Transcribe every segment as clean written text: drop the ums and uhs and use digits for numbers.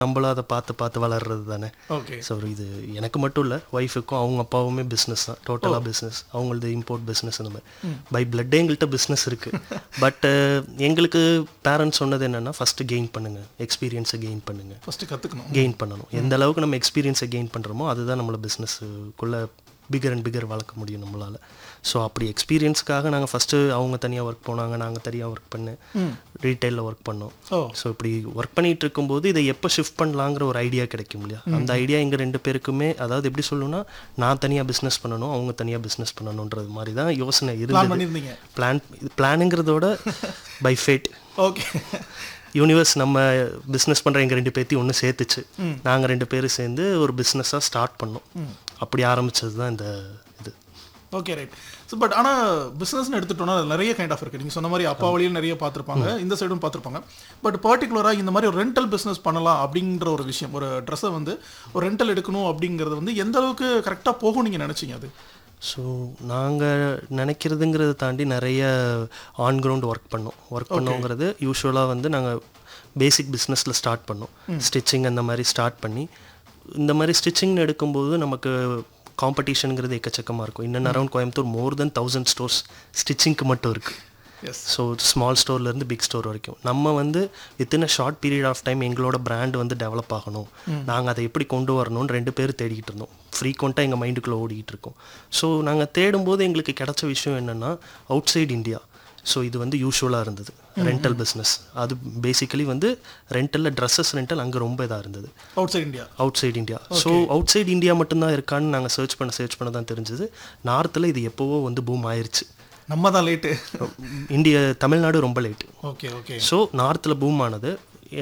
நம்மளும் அதை பார்த்து பார்த்து வளர்றது தானே. ஓகே. ஸோ இது எனக்கு மட்டும் இல்லை, ஒய்ஃபுக்கும் அவங்க அப்பாவுமே பிஸ்னஸ் தான், டோட்டலாக பிஸ்னஸ். அவங்களது இம்போர்ட் பிஸ்னஸ் அந்த மாதிரி பை பிளட்டே எங்கள்கிட்ட பிஸ்னஸ் இருக்குது. பட் எங்களுக்கு பேரண்ட்ஸ் சொன்னது என்னென்னா, ஃபஸ்ட்டு கெயின் பண்ணுங்கள், எக்ஸ்பீரியன்ஸை கெயின் பண்ணுங்கள், ஃபஸ்ட்டு கற்றுக்கணும், கெயின் பண்ணணும். எந்த அளவுக்கு நம்ம எக்ஸ்பீரியன்ஸை கெயின் பண்ணுறோமோ அதுதான் நம்மளை பிஸ்னஸ்க்குள்ளே பிகர் அண்ட் பிகர் வளர்க்க முடியும் நம்மளால். ஸோ அப்படி எக்ஸ்பீரியன்ஸுக்காக நாங்கள் ஃபஸ்ட்டு அவங்க தனியாக ஒர்க் போனாங்க, நாங்கள் தனியாக ஒர்க் பண்ணேன், ரீட்டைலில் ஒர்க் பண்ணோம். ஸோ இப்படி ஒர்க் பண்ணிகிட்டு இருக்கும்போது இதை எப்போ ஷிஃப்ட் பண்ணலாங்கிற ஒரு ஐடியா கிடைக்கும் இல்லையா. அந்த ஐடியா எங்கள் 2 பேருக்குமே, அதாவது எப்படி சொல்லணும்னா, நான் தனியாக பிஸ்னஸ் பண்ணணும், அவங்க தனியாக பிஸ்னஸ் பண்ணணுன்றது மாதிரி தான் யோசனை இருந்தது. பிளானுங்கிறதோட பை ஃபேட் ஓகே, யூனிவர்ஸ் நம்ம பிஸ்னஸ் பண்ணுற எங்கள் 2 பேர்த்தையும் ஒன்று சேர்த்துச்சு. நாங்கள் 2 பேரும் சேர்ந்து ஒரு பிஸ்னஸாக ஸ்டார்ட் பண்ணோம். அப்படி ஆரம்பித்தது தான் இந்த இது. Okay, right. ஸோ பட் ஆனால் பிஸ்னஸ்னு எடுத்துட்டோம்னா அது நிறைய கைண்ட் ஆஃப் இருக்குது. நீங்கள் சொன்ன மாதிரி அப்பா வழியில் நிறைய பார்த்துருப்பாங்க, இந்த சைடும் பார்த்துருப்பாங்க. பட் பர்டிகுலராக இந்த மாதிரி ஒரு ரெண்டல் பிஸ்னஸ் பண்ணலாம் அப்படின்ற ஒரு விஷயம், ஒரு ட்ரெஸ்ஸை வந்து ஒரு ரெண்டல் எடுக்கணும் அப்படிங்கிறது வந்து எந்த அளவுக்கு கரெக்டாக போகும் நீங்கள் நினச்சிங்க அது? ஸோ நாங்கள் நினைக்கிறதுங்கிறத தாண்டி நிறைய ஆன் கிரவுண்ட் ஒர்க் பண்ணோங்கிறது யூஸ்வலாக வந்து நாங்கள் பேசிக் பிஸ்னஸில் ஸ்டார்ட் பண்ணோம். ஸ்டிச்சிங் அந்த மாதிரி ஸ்டார்ட் பண்ணி, இந்த மாதிரி ஸ்டிச்சிங்னு எடுக்கும்போது நமக்கு காம்படிஷனுங்கிறது எக்கச்சக்கமாக இருக்கும். இன்னும் அரௌண்ட் கோயம்புத்தூர் மோர் தென் 1000 ஸ்டோர்ஸ் ஸ்டிச்சிங்க்கு மட்டும் இருக்குது. ஸோ ஸ்மால் ஸ்டோர்லேருந்து பிக் ஸ்டோர் வரைக்கும் நம்ம வந்து within a short period of time எங்களோட பிராண்ட் வந்து டெவலப் ஆகணும், நாங்கள் அதை எப்படி கொண்டு வரணும்னு 2 பேர் தேடிக்கிட்டு இருந்தோம். ஃப்ரீக்வெண்ட்டாக எங்கள் மைண்டுக்குள்ளே ஓடிக்கிட்டு இருக்கோம். ஸோ நாங்கள் தேடும்போது எங்களுக்கு கிடைச்ச விஷயம் என்னென்னா, அவுட் சைட் இந்தியா. ஸோ இது வந்து யூஸ்வலாக இருந்தது ரெண்டல் பிஸ்னஸ். அது பேசிக்கலி வந்து ரெண்டலில் ட்ரெஸ்ஸஸ் ரெண்டல் அங்கே ரொம்ப இதாக இருந்தது, out side India. So out side India மட்டும்தான் இருக்கான்னு நாங்கள் சர்ச் பண்ண தான் தெரிஞ்சது. நார்த்தில் இது எப்போவோ வந்து பூம் ஆயிடுச்சு, நம்ம தான் லேட்டு. தமிழ்நாடு ரொம்ப லேட்டு. Okay okay. ஸோ நார்த்தில் பூம் ஆனது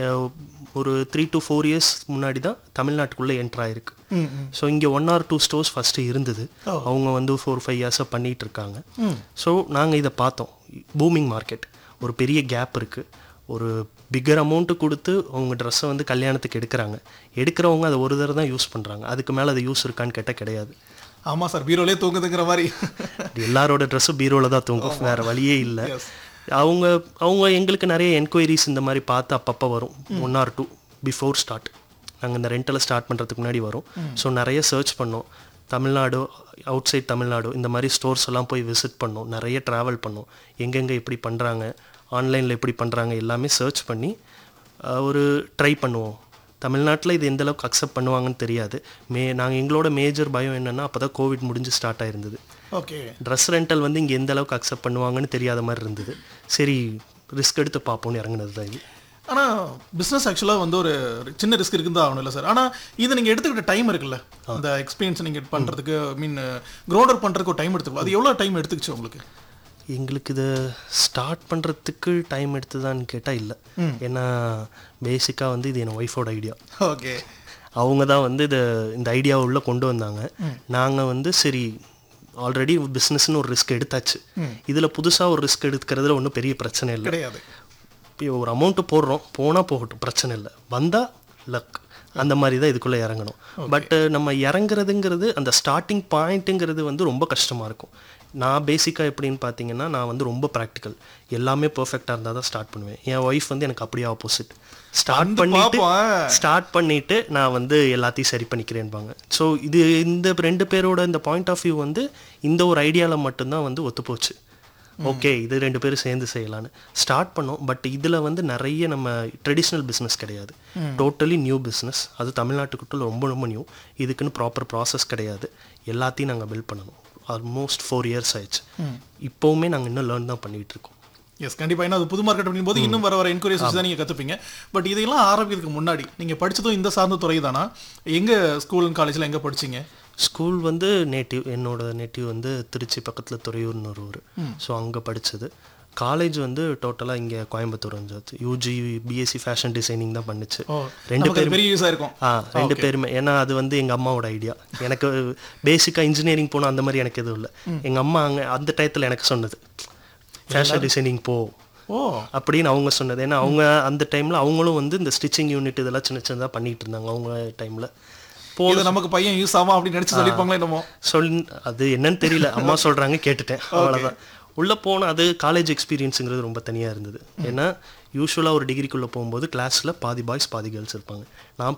ஒரு 3 to 4 years முன்னாடி தான் தமிழ்நாட்டுக்குள்ளே என்ட்ரு ஆயிருக்கு. ஸோ இங்கே 1 or 2 ஸ்டோர்ஸ் ஃபஸ்ட்டு இருந்தது, அவங்க வந்து 4-5 years பண்ணிகிட்டு இருக்காங்க. ஸோ நாங்கள் இதை பார்த்தோம், பூமிங் மார்க்கெட், ஒரு பெரிய கேப் இருக்குது. ஒரு பிக்கர் அமௌண்ட்டு கொடுத்து அவங்க ட்ரெஸ்ஸை வந்து கல்யாணத்துக்கு எடுக்கிறவங்க அதை ஒரு தடவை தான் யூஸ் பண்ணுறாங்க, அதுக்கு மேலே அதை யூஸ் இருக்கான்னு கேட்டால் கிடையாது. ஆமாம் சார், பீரோலே தூங்குதுங்கிற மாதிரி எல்லாரோட ட்ரெஸ்ஸும் பீரோவில் தான் தூங்கும், வேறு வழியே இல்லை. அவங்க எங்களுக்கு நிறைய என்கொயரிஸ் இந்த மாதிரி பார்த்து அப்பப்போ வரும், 1 or 2 பிஃபோர் ஸ்டார்ட். நாங்கள் இந்த ரெண்டலை ஸ்டார்ட் பண்ணுறதுக்கு முன்னாடி வரும். ஸோ நிறைய சர்ச் பண்ணோம், தமிழ்நாடு, அவுட் சைட் தமிழ்நாடு, இந்த மாதிரி ஸ்டோர்ஸ் எல்லாம் போய் விசிட் பண்ணோம், நிறைய ட்ராவல் பண்ணோம், எங்கெங்கே எப்படி பண்ணுறாங்க, ஆன்லைனில் எப்படி பண்ணுறாங்க எல்லாமே சர்ச் பண்ணி ஒரு ட்ரை பண்ணுவோம். தமிழ்நாட்டில் இது எந்த அளவுக்கு அக்செப்ட் பண்ணுவாங்கன்னு தெரியாது. நாங்கள் எங்களோட மேஜர் பயம் என்னென்னா, அப்போ தான் கோவிட் முடிஞ்சு ஸ்டார்ட் ஆயிருந்தது. ஓகே. ட்ரெஸ் ரெண்டல் வந்து இங்கே எந்த அளவுக்கு அக்செப்ட் பண்ணுவாங்கன்னு தெரியாத மாதிரி இருந்தது. சரி, ரிஸ்க் எடுத்து பார்ப்போம்னு இறங்குனது தான் இது. ஆனால் பிஸ்னஸ் ஆக்சுவலாக வந்து ஒரு சின்ன ரிஸ்க் இருக்குன்னு தான் ஆகணும் இல்லை சார். ஆனால் இதை நீங்கள் எடுத்துக்கிட்ட டைம் இருக்குல்ல, அந்த எக்ஸ்பீரியன்ஸ் நீங்கள் பண்ணுறதுக்கு, க்ரோடர் பண்ணுறதுக்கு ஒரு டைம் எடுத்துக்கலாம். அது எவ்வளோ டைம் எடுத்துக்கிச்சு உங்களுக்கு? எங்களுக்கு இதை ஸ்டார்ட் பண்ணுறதுக்கு டைம் எடுத்துதான்னு கேட்டால் இல்லை. ஏன்னா பேசிக்காக வந்து இது என் ஒய்ஃபோட ஐடியா. ஓகே. அவங்க தான் வந்து இந்த ஐடியாவை உள்ளே கொண்டு வந்தாங்க. நாங்கள் வந்து சரி, ஆல்ரெடி பிஸ்னஸ்ன்னு ஒரு ரிஸ்க் எடுத்தாச்சு, இதில் புதுசாக ஒரு ரிஸ்க் எடுக்கிறதுல ஒன்றும் பெரிய பிரச்சனை இல்லை, கிடையாது. இப்போ ஒரு அமௌண்ட்டு போடுறோம், போனால் போகட்டும், பிரச்சனை இல்லை, வந்தால் லக், அந்த மாதிரி தான் இதுக்குள்ளே இறங்கணும். பட் நம்ம இறங்குறதுங்கிறது, அந்த ஸ்டார்டிங் பாயிண்ட்டுங்கிறது வந்து ரொம்ப கஷ்டமாக இருக்கும். நான் பேசிக்காக எப்படின்னு பார்த்தீங்கன்னா, நான் வந்து ரொம்ப ப்ராக்டிக்கல், எல்லாமே பர்ஃபெக்டாக இருந்தால் தான் ஸ்டார்ட் பண்ணுவேன். என் ஒய்ஃப் வந்து எனக்கு அப்படியே ஆப்போசிட், ஸ்டார்ட் பண்ணிவிட்டு நான் வந்து எல்லாத்தையும் சரி பண்ணிக்கிறேன்பாங்க. ஸோ இந்த 2 பேரோட இந்த பாயிண்ட் ஆஃப் வியூ வந்து இந்த ஒரு ஐடியாவில் மட்டும்தான் வந்து ஒத்துப்போச்சு. ஓகே, இது 2 பேரும் சேர்ந்து செய்யலான்னு ஸ்டார்ட் பண்ணோம். பட் இதில் வந்து நிறைய நம்ம ட்ரெடிஷ்னல் பிஸ்னஸ் கிடையாது, டோட்டலி நியூ பிஸ்னஸ். அது தமிழ்நாட்டுக்குள்ள ரொம்ப ரொம்ப நியூ, இதுக்குன்னு ப்ராப்பர் ப்ராசஸ் கிடையாது, எல்லாத்தையும் நாங்கள் பில்ட் பண்ணணும். ஆல்மோஸ்ட் 4 years ஆயிடுச்சு. இப்போவுமே நாங்கள் இன்னும் லேர்ன் தான் பண்ணிகிட்டு இருக்கோம். எஸ், கண்டிப்பாக. ஏன்னா அது புது மார்க்கெட் அப்படின் போது இன்னும் வர என்கொயரிஸ் தான் நீங்கள் கற்றுப்பீங்க. பட் இதெல்லாம் ஆரம்பிக்கிறதுக்கு முன்னாடி நீங்கள் படித்ததும் இந்த சார்ந்த துறை தானா? எங்கே ஸ்கூல் அண்ட் காலேஜில் எங்கே படிச்சிங்க? ஸ்கூல் வந்து என்னோட நேட்டிவ் வந்து திருச்சி பக்கத்தில் துறையூர்னு ஒரு ஊர். ஸோ அங்கே படித்தது. காலேஜ் வந்து டோட்டலாக இங்கே கோயம்புத்தூர் வந்து யூஜி பிஎஸ்சி ஃபேஷன் டிசைனிங் தான் பண்ணிச்சு. 2 பேரும் பெரிய யூஸாக இருக்கும். 2 பேருமே. ஏன்னா அது வந்து எங்கள் அம்மாவோட ஐடியா. எனக்கு பேசிக்காக இன்ஜினியரிங் போனால் அந்த மாதிரி எனக்கு எதுவும் இல்லை. எங்கள் அம்மா அங்கே அந்த டயத்தில் எனக்கு சொன்னது, ஃபேஷன் டிசைனிங் போ அப்படின்னு அவங்க சொன்னது. ஏன்னா அவங்க அந்த டைமில் அவங்களும் வந்து இந்த ஸ்டிச்சிங் யூனிட் இதெல்லாம் சின்ன சின்னதாக பண்ணிகிட்டு இருந்தாங்க அவங்க டைமில். போது நமக்கு பையன் யூஸ் ஆகும் அப்படின்னு நினச்சி சொல்லியிருப்பாங்களே என்னமோ. அது என்னன்னு தெரியல, அம்மா சொல்கிறாங்க கேட்டுட்டேன், அவ்வளோதான். உள்ளே போனால் அது காலேஜ் எக்ஸ்பீரியன்ஸுங்கிறது ரொம்ப தனியாக இருந்தது. ஏன்னா யூஸ்வலாக ஒரு டிகிரிக்குள்ளே போகும்போது கிளாஸில் பாதி பாய்ஸ் பாதி கேர்ள்ஸ் இருப்பாங்க. நான்